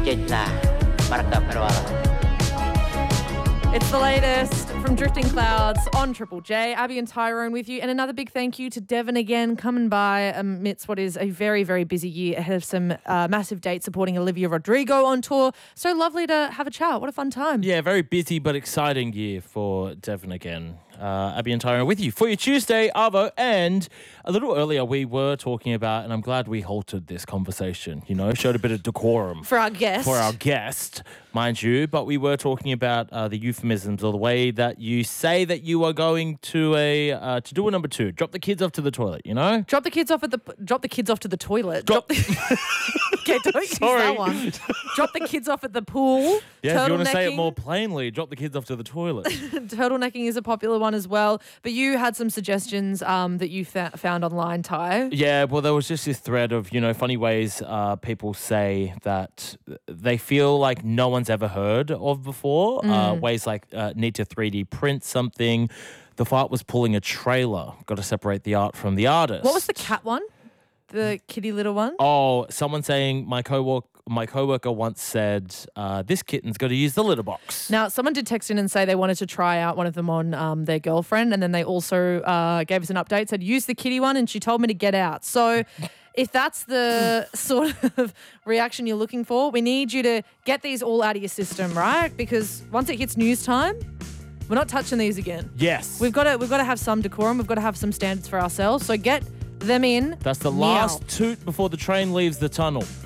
Jedlah Marca Perwala. It's the latest from Drifting Clouds on Triple J. Abby and Tyrone with you. And another big thank you to Devon again, coming by amidst what is a very, very busy year ahead of some massive dates supporting Olivia Rodrigo on tour. So lovely to have a chat. What a fun time. Yeah, very busy but exciting year for Devon again. Abby and Tyrone with you for your Tuesday, Arvo. And a little earlier we were talking about, and I'm glad we halted this conversation, showed a bit of decorum. For our guest. Mind you. But we were talking about the euphemisms or the way that you say that you are going to to do a number two. Drop the kids off to the toilet, Drop the kids off to the toilet. Okay, don't use that one. Drop the kids off at the pool. Yeah, if you want to say it more plainly, drop the kids off to the toilet. Turtlenecking is a popular one as well. But you had some suggestions that you found online, Ty. Yeah, well, there was just this thread of, funny ways people say that they feel like no one's ever heard of before. Ways like need to 3D print something. The fart was pulling a trailer. Got to separate the art from the artist. What was the cat one? The kitty little one? Oh, someone saying my coworker once said, this kitten's got to use the litter box. Now, someone did text in and say they wanted to try out one of them on their girlfriend, and then they also gave us an update, said use the kitty one, and she told me to get out. So if that's the sort of reaction you're looking for, we need you to get these all out of your system, right? Because once it hits news time, we're not touching these again. Yes. We've got to have some decorum. We've got to have some standards for ourselves. So get them in. That's the last toot before the train leaves the tunnel.